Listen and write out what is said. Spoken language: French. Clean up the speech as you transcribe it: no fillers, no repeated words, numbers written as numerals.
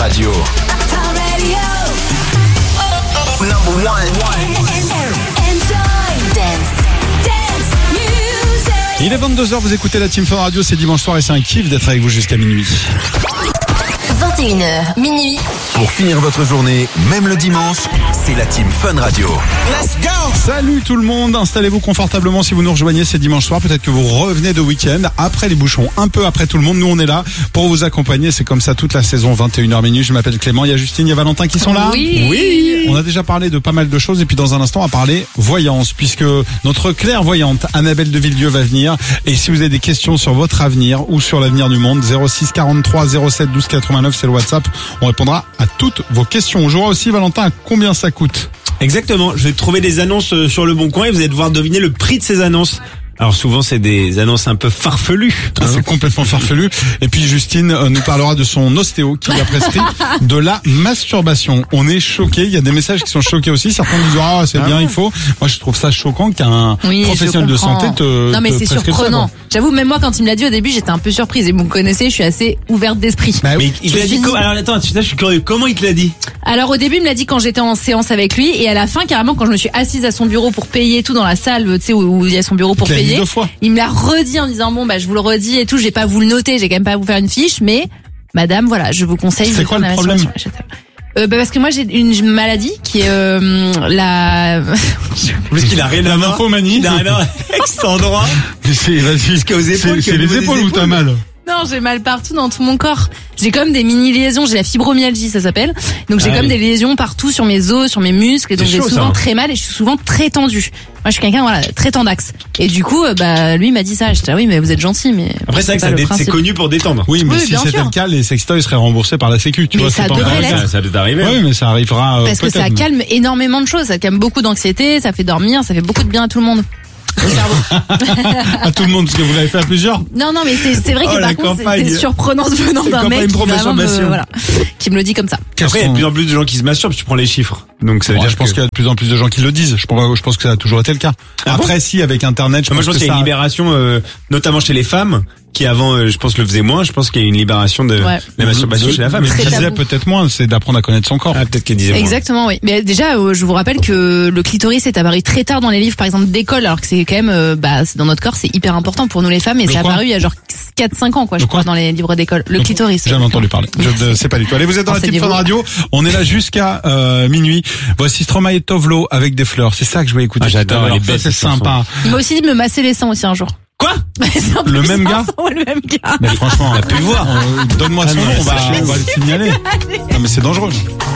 Radio. Number one. Il est 22h, vous écoutez la Team Fun Radio, c'est dimanche soir et c'est un kiff d'être avec vous jusqu'à minuit. 21h, minuit. Pour finir votre journée, même le dimanche, c'est la Team Fun Radio. Let's go! Salut tout le monde, installez-vous confortablement si vous nous rejoignez, c'est dimanche soir, peut-être que vous revenez de week-end, après les bouchons, un peu après tout le monde, nous on est là pour vous accompagner, c'est comme ça toute la saison, 21h minuit, je m'appelle Clément, il y a Justine, il y a Valentin qui sont là. Oui. On a déjà parlé de pas mal de choses et puis dans un instant on va parler voyance, puisque notre clairvoyante Annabelle de Villedieu va venir, et si vous avez des questions sur votre avenir ou sur l'avenir du monde, 06 43 07 12 89, c'est le WhatsApp, on répondra à toutes vos questions. On jouera aussi, Valentin, à combien ça coûte. Exactement, je vais trouver des annonces sur le Bon Coin et vous allez devoir deviner le prix de ces annonces. Alors souvent c'est des annonces un peu farfelues. C'est complètement farfelu. Et puis Justine nous parlera de son ostéo qui lui a prescrit de la masturbation. On est choqués, il y a des messages qui sont choqués aussi. Certains disent c'est bien, il faut. Moi je trouve ça choquant qu'un professionnel de santé te Non mais c'est prescrive surprenant. ça, J'avoue, même moi quand il me l'a dit au début, j'étais un peu surprise. Et vous me connaissez, je suis assez ouverte d'esprit. Bah, Mais il l'a dit alors attends, je suis curieux, comment il te l'a dit? Alors au début, il me l'a dit quand j'étais en séance avec lui, et à la fin, carrément, quand je me suis assise à son bureau pour payer tout dans la salle, tu sais où il y a son bureau pour il te l'a dit payer, 2 fois. il me l'a redit en disant bon je vous le redis et tout, j'ai pas vous le noter, j'ai quand même pas à vous faire une fiche, mais madame, voilà, je vous conseille. C'est de quoi faire le la problème? masturbation. Parce que moi j'ai une maladie qui est la Parce qu'il a rien à voir. Nymphomanie. Il a rien à voir avec cet endroit. Vas-y. Jusqu'aux épaules. C'est les épaules où t'as mal. Non, j'ai mal partout dans tout mon corps. J'ai comme des mini lésions, j'ai la fibromyalgie, ça s'appelle. Donc j'ai Ah comme oui. des lésions partout sur mes os, sur mes muscles, et donc C'est j'ai chaud, souvent ça. très mal et je suis souvent très tendue. Moi je suis quelqu'un très tendax. Et du coup lui m'a dit ça, j'étais oui mais vous êtes gentil, mais Après c'est vrai que pas le c'est principe. connu pour détendre. Oui, mais Oui, si bien c'était sûr. le cas, les sextoys seraient remboursés par la Sécu. Tu Mais vois, ça c'est pas devrait un- l'être. Ça doit arriver. Oui, mais ça arrivera. Parce que ça peut-être. calme énormément de choses, ça calme beaucoup d'anxiété, ça fait dormir, ça fait beaucoup de bien à tout le monde. Au cerveau. À tout le monde, parce que vous l'avez fait à plusieurs. Non, mais c'est vrai que Oh, la par contre, campagne. c'était surprenant venant d'un Campagne mec qui, vraiment pro-masturbation. qui me le dit comme ça. Après il y a de plus en plus de gens qui se masturbent, tu prends les chiffres. Donc ça veut Ouais, dire je pense que... qu'il y a de plus en plus de gens qui le disent. Je pense que ça a toujours été le cas. Ah Après, bon si, avec Internet, je Moi pense je pense que qu'il y a ça... une libération, notamment chez les femmes, qui avant, je pense, le faisaient moins. Je pense qu'il y a une libération de la masturbation chez la femme. Mais Très je disais tabou. peut-être moins, c'est d'apprendre à connaître son corps. Ah, peut-être qu'elle disait moins. Exactement, oui. Mais déjà, je vous rappelle que le clitoris est apparu très tard dans les livres, par exemple, d'école, alors que c'est quand même, c'est dans notre corps, c'est hyper important pour nous les femmes, et Le c'est quoi apparu il y a genre 4-5 ans, je Le crois, quoi dans les livres d'école. Le clitoris. J'ai jamais entendu parler. Je ne sais pas du tout. Allez, vous êtes dans la Team Fun Enseignez-vous. Radio. On est là jusqu'à minuit. Voici Stromae et Tovlo avec des fleurs. C'est ça que je vais écouter. Ah, j'adore, tout à l'heure. elle est belle, Ça, c'est cette chanson. sympa. Il m'a aussi dit de me masser les seins aussi un jour. Quoi? C'est un peu Le même gars? le même gars. Mais franchement, on a pu le voir. Donne-moi son nom, on va le signaler. Non, mais c'est dangereux.